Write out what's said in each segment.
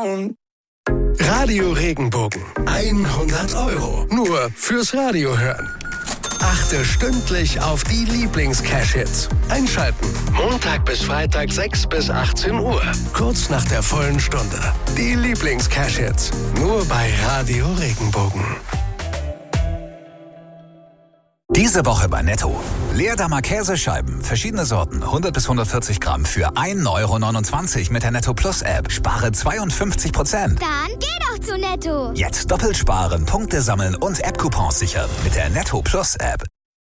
Radio Regenbogen. 100 €. Nur fürs Radio hören. Achte stündlich auf die Lieblings-Cash-Hits. Einschalten. Montag bis Freitag 6 bis 18 Uhr. Kurz nach der vollen Stunde. Die Lieblings-Cash-Hits. Nur bei Radio Regenbogen. Diese Woche bei Netto. Leerdammer Käsescheiben, verschiedene Sorten, 100 bis 140 Gramm für 1,29 € mit der Netto Plus App. Spare 52%. Dann geh doch zu Netto. Jetzt doppelt sparen, Punkte sammeln und App-Coupons sichern mit der Netto Plus App.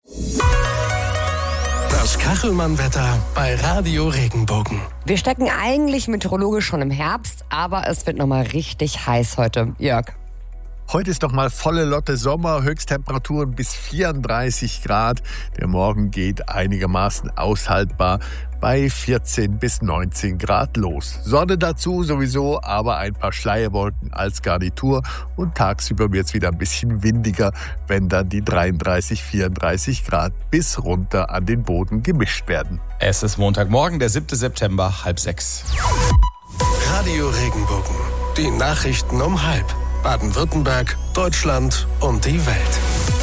Das Kachelmann-Wetter bei Radio Regenbogen. Wir stecken eigentlich meteorologisch schon im Herbst, aber es wird nochmal richtig heiß heute. Jörg. Heute ist doch mal volle Lotte Sommer, Höchsttemperaturen bis 34 Grad. Der Morgen geht einigermaßen aushaltbar bei 14 bis 19 Grad los. Sonne dazu sowieso, aber ein paar Schleierwolken als Garnitur. Und tagsüber wird es wieder ein bisschen windiger, wenn dann die 33, 34 Grad bis runter an den Boden gemischt werden. Es ist Montagmorgen, der 7. September, 5:30. Radio Regenbogen. Die Nachrichten um 5:30. Baden-Württemberg, Deutschland und die Welt.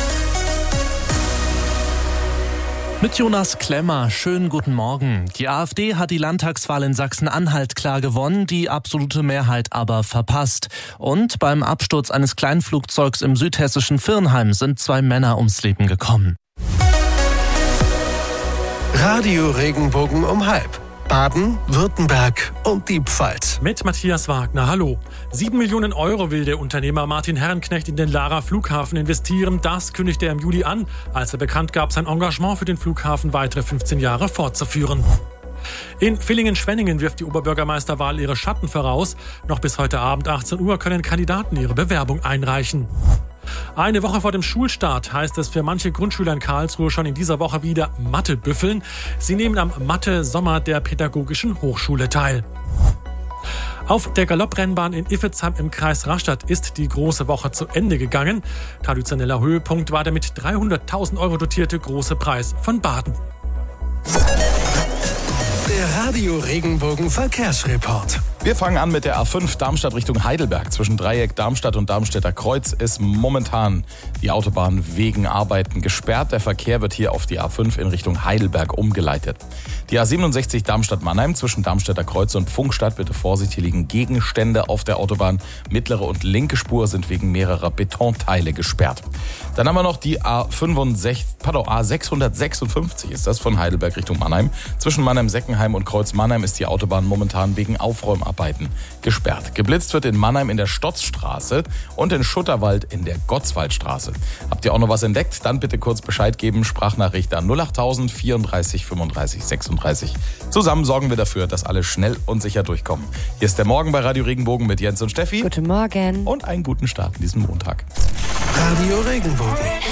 Mit Jonas Klemmer, schönen guten Morgen. Die AfD hat die Landtagswahl in Sachsen-Anhalt klar gewonnen, die absolute Mehrheit aber verpasst. Und beim Absturz eines Kleinflugzeugs im südhessischen Virnheim sind 2 Männer ums Leben gekommen. Radio Regenbogen um 5:30. Baden, Württemberg und die Pfalz. Mit Matthias Wagner, hallo. 7 Millionen € will der Unternehmer Martin Herrenknecht in den Lara Flughafen investieren. Das kündigte er im Juli an, als er bekannt gab, sein Engagement für den Flughafen weitere 15 Jahre fortzuführen. In Villingen-Schwenningen wirft die Oberbürgermeisterwahl ihre Schatten voraus. Noch bis heute Abend 18 Uhr können Kandidaten ihre Bewerbung einreichen. Eine Woche vor dem Schulstart heißt es für manche Grundschüler in Karlsruhe schon in dieser Woche wieder Mathe büffeln. Sie nehmen am Mathe-Sommer der Pädagogischen Hochschule teil. Auf der Galopprennbahn in Iffezheim im Kreis Rastatt ist die große Woche zu Ende gegangen. Traditioneller Höhepunkt war der mit 300.000 € dotierte Große Preis von Baden. Der Radio Regenbogen Verkehrsreport. Wir fangen an mit der A5 Darmstadt Richtung Heidelberg. Zwischen Dreieck Darmstadt und Darmstädter Kreuz ist momentan die Autobahn wegen Arbeiten gesperrt. Der Verkehr wird hier auf die A5 in Richtung Heidelberg umgeleitet. Die A67 Darmstadt-Mannheim zwischen Darmstädter Kreuz und Funkstadt. Bitte Vorsicht, hier liegen Gegenstände auf der Autobahn. Mittlere und linke Spur sind wegen mehrerer Betonteile gesperrt. Dann haben wir noch die A656 ist das von Heidelberg Richtung Mannheim. Zwischen Mannheim-Seckenheim und Kreuz Mannheim ist die Autobahn momentan wegen Aufräumarbeiten gesperrt. Geblitzt wird in Mannheim in der Stotzstraße und in Schutterwald in der Gottswaldstraße. Habt ihr auch noch was entdeckt? Dann bitte kurz Bescheid geben. Sprachnachricht an 08000 34 35 36. Zusammen sorgen wir dafür, dass alle schnell und sicher durchkommen. Hier ist der Morgen bei Radio Regenbogen mit Jens und Steffi. Guten Morgen. Und einen guten Start in diesem Montag. Radio Regenbogen.